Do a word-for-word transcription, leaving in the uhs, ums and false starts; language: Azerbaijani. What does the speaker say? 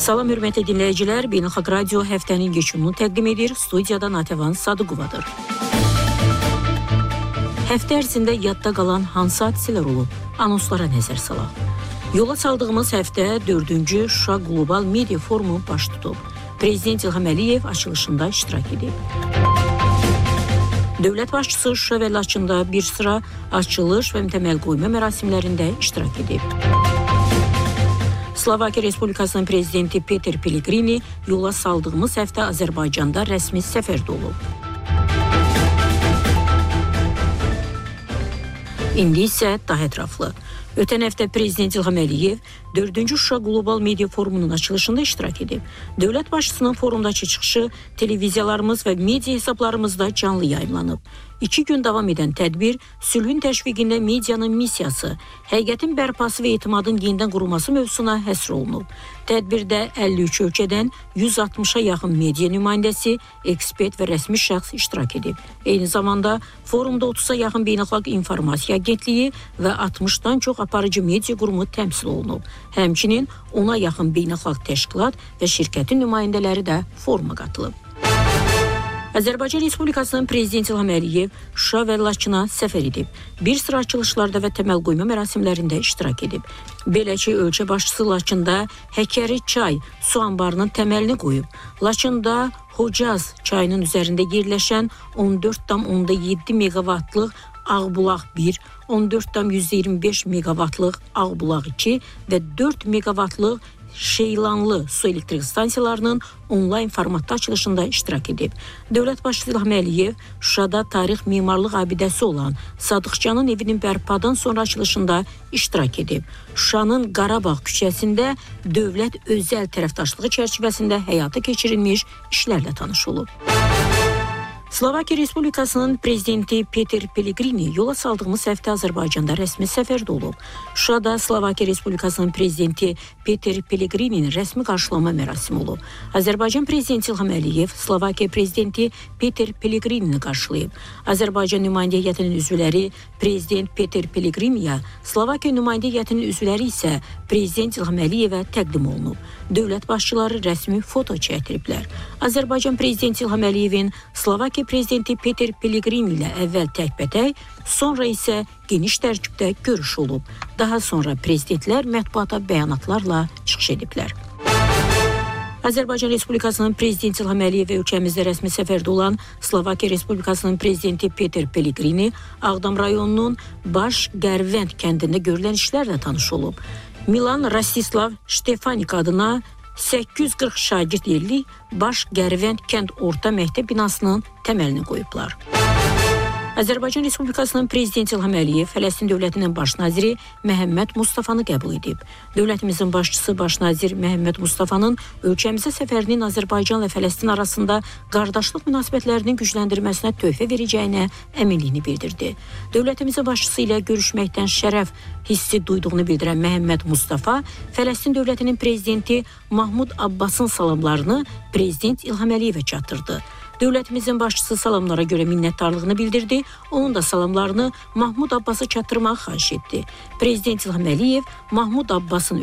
Salam hörmətli dinləyicilər, Beynəlxalq Radio həftənin geçimini təqdim edir. Studiyada Natəvan Sadıqovadır. Həftə ərzində yadda qalan hansı hadisələr olub? Anonslara nəzər salaq. Yola saldığımız həftə dördüncü Şuşa Qlobal Media Forumu baş tutub. Prezident İlham Əliyev açılışında iştirak edib. Dövlət başçısı Şuşa və Laçında bir sıra açılış və təməl qoyma mərasimlərində iştirak edib. Slovakiya Respublikasının prezidenti Peter Pellegrini yola saldığımız həftə Azərbaycanda rəsmi səfərdə olub. İndi isə daha ətraflı. Ötən həftə Prezident İlham Əliyev dördüncü Şuşa Qlobal Media Forumunun açılışında iştirak edib. Dövlət başçısının forumdakı çıxışı televiziyalarımız və media hesablarımızda canlı yayımlanıb. İki gün davam edən tədbir, sülhün təşviqində medianın missiyası, həqiqətin bərpası və etimadın yenidən qurulması mövzusuna həsr olunub. Tədbirdə əlli üç ölkədən yüz altmışa yaxın media nümayəndəsi, ekspert və rəsmi şəxs iştirak edib. Eyni zamanda forumda otuza yaxın Beynəlxalq İnformasiya Agentliyi və altmışdan çox aparıcı media qurumu təmsil olunub. Həmçinin ona yaxın beynəlxalq təşkilat və şirkətin nümayəndələri də foruma qatılıb. Azərbaycan Respublikasının prezidenti İlham Əliyev Şuşa və Laçına səfər edib. Bir sıra açılışlarda və təməl qoyma mərasimlərində iştirak edib. Belə ki, ölkə başçısı Laçında Həkəri çay su anbarının təməlini qoyub. Laçında Hocaz çayının üzərində yerləşən on dörd tam yeddi meqavatlıq Ağbulaq bir, on dörd tam yüz iyirmi beş meqavatlıq Ağbulaq iki və dörd meqavatlıq Şeylanlı su elektrik stansiyalarının onlayn formatda açılışında iştirak edib. Dövlət başçısı İlham Əliyev Şuşada tarix memarlıq abidəsi olan Sadıqcanın evinin bərpadan sonra açılışında iştirak edib. Şuşanın Qarabağ küçəsində dövlət özəl tərəfdaşlığı çərçivəsində həyata keçirilmiş işlərlə tanış olub. Slovakiya Respublikasının prezidenti Peter Pellegrini yola saldığımız həftə Azərbaycanda rəsmi səfərdə olub. Şuşada Slovakiya Respublikasının prezidenti Peter Pellegrininin rəsmi qarşılama mərasimi olub. Azərbaycan prezidenti İlham Əliyev Slovakiya prezidenti Peter Pellegrinini qarşılayıb. Azərbaycan nümayəndə heyətinin üzvləri prezident Peter Pellegriniyə, Slovakiya nümayəndə heyətinin üzvləri isə prezident İlham Əliyevə təqdim olunub. Dövlət başçıları rəsmi foto çəkdiriblər. Azərbaycan prezidenti İlham Əliyevin Slovakiya prezidenti Peter Pellegrini ilə əvvəl təkbətək, sonra isə geniş tərkibdə görüş olub. Daha sonra prezidentlər mətbuata bəyanatlarla çıxış ediblər. Azərbaycan Respublikasının prezidenti İlham Əliyev və ölkəmizdə rəsmi səfərdə olan Slovakiya Respublikasının prezidenti Peter Pellegrini Ağdam rayonunun Baş Qərvənd kəndində görülən işlərlə tanış olub. Milan Rastislav Ştefanik adına səkkiz yüz qırx şagird yerli Baş Qərvənd kənd orta məktəb binasının təməlini qoyublar. Azərbaycan Respublikasının prezidenti İlham Əliyev Fələstin dövlətinin baş naziri Məhəmməd Mustafanı qəbul edib. Dövlətimizin başçısı baş nazir Məhəmməd Mustafanın ölkəmizə səfərinin Azərbaycan və Fələstin arasında qardaşlıq münasibətlərinin gücləndirməsinə töhfə verəcəyinə əminliyini bildirdi. Dövlətimizin başçısı ilə görüşməkdən şərəf hissi duyduğunu bildirən Məhəmməd Mustafa, Fələstin dövlətinin prezidenti Mahmud Abbasın salamlarını prezident İlham Əliyevə çatdırdı. Dövlətimizin başçısı salamlara görə minnətdarlığını bildirdi, onun da salamlarını Mahmud Abbası çatdırmağı xahiş etdi. Prezident İlham Əliyev Mahmud Abbasın